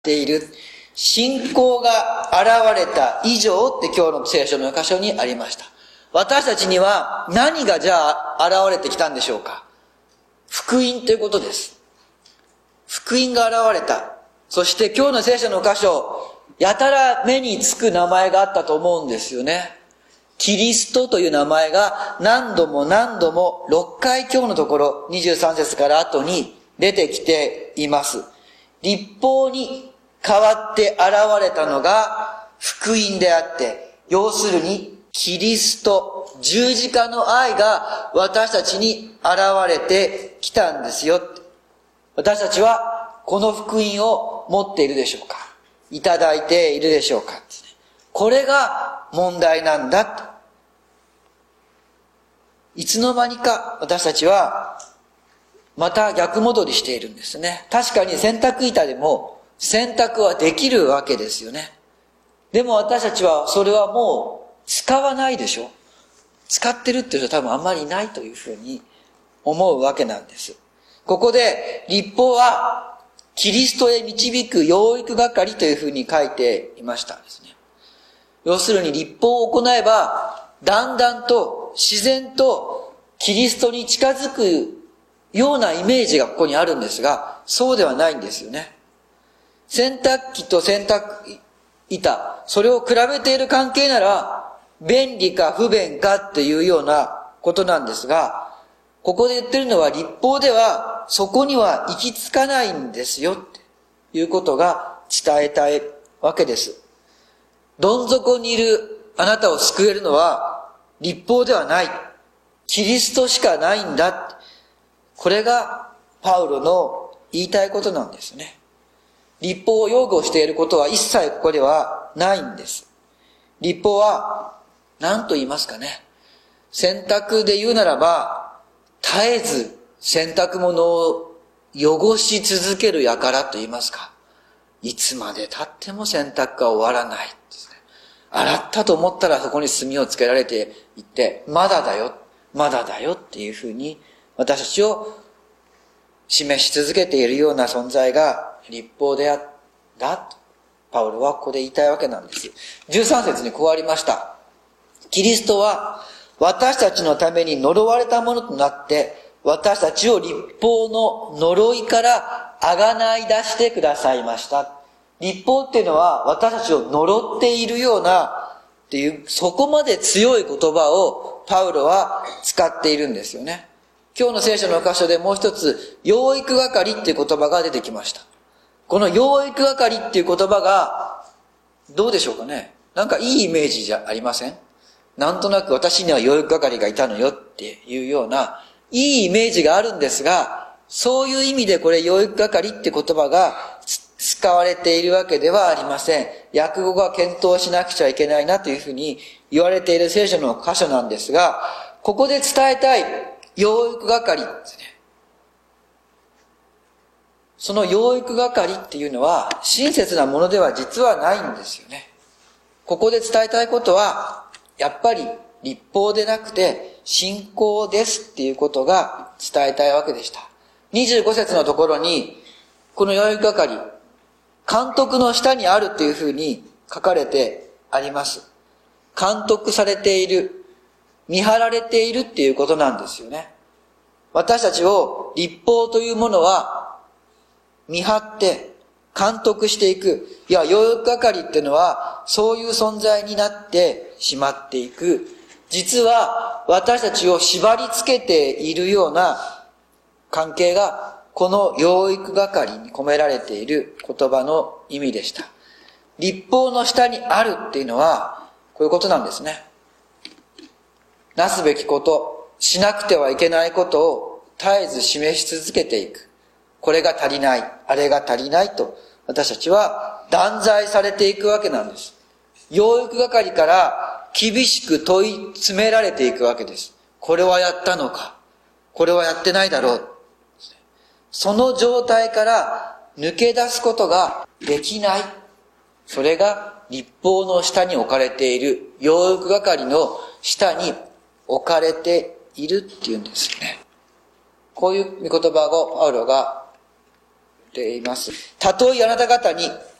ている信仰が現れた以上って今日の聖書の箇所にありました。私たちには何がじゃあ現れてきたんでしょうか。福音ということです。福音が現れた。そして今日の聖書の箇所、やたら目につく名前があったと思うんですよね。キリストという名前が何度も6回今日のところ23節から後に出てきています。律法に代わって現れたのが福音であって、要するにキリスト、十字架の愛が私たちに現れてきたんですよ。私たちはこの福音を持っているでしょうか、いただいているでしょうか。これが問題なんだと。いつの間にか私たちはまた逆戻りしているんですね。確かに洗濯板でも洗濯はできるわけですよね。でも私たちはそれはもう使わないでしょ。使ってるっていう人は多分あんまりいないというふうに思うわけなんです。ここで律法はキリストへ導く養育係というふうに書いていましたですね。要するに律法を行えばだんだんと自然とキリストに近づくようなイメージがここにあるんですが、そうではないんですよね。洗濯機と洗濯板、それを比べている関係なら便利か不便かっていうようなことなんですが、ここで言ってるのは律法ではそこには行き着かないんですよっていうことが伝えたいわけです。どん底にいるあなたを救えるのは律法ではない。キリストしかないんだ。これがパウロの言いたいことなんですね。律法を擁護していることは一切ここではないんです。律法は何と言いますかね。洗濯で言うならば、絶えず洗濯物を汚し続ける輩と言いますか。いつまで経っても洗濯が終わらないですね。洗ったと思ったらそこに墨をつけられていって、まだだよっていうふうに私たちを示し続けているような存在が律法であったとパウロはここで言いたいわけなんです。13節にこうありました。キリストは私たちのために呪われたものとなって私たちを律法の呪いからあがない出してくださいました。律法っていうのは私たちを呪っているようなっていう、そこまで強い言葉をパウロは使っているんですよね。今日の聖書の箇所でもう一つ養育係っていう言葉が出てきました。この養育係っていう言葉がどうでしょうかね。なんかいいイメージじゃありません？なんとなく私には養育係がいたのよっていうようないいイメージがあるんですが、そういう意味でこれ養育係って言葉が使われているわけではありません。訳語が検討しなくちゃいけないなというふうに言われている聖書の箇所なんですが、ここで伝えたい養育係ですね。その養育係っていうのは親切なものでは実はないんですよね。ここで伝えたいことはやっぱり律法でなくて信仰ですっていうことが伝えたいわけでした。25節のところにこの養育係、監督の下にあるというふうに書かれてあります。監督されている、見張られているっていうことなんですよね。私たちを律法というものは見張って監督していく。いや、養育係っていうのはそういう存在になってしまっていく。実は私たちを縛り付けているような関係がこの養育係に込められている言葉の意味でした。律法の下にあるっていうのはこういうことなんですね。なすべきこと、しなくてはいけないことを絶えず示し続けていく。これが足りない、あれが足りないと私たちは断罪されていくわけなんです。養育係から厳しく問い詰められていくわけです。これはやったのか、これはやってないだろう。その状態から抜け出すことができない。それが律法の下に置かれている、養育係の下に置かれているっていうんですよね。こういう御言葉をパウロがっています。たとえあなた方に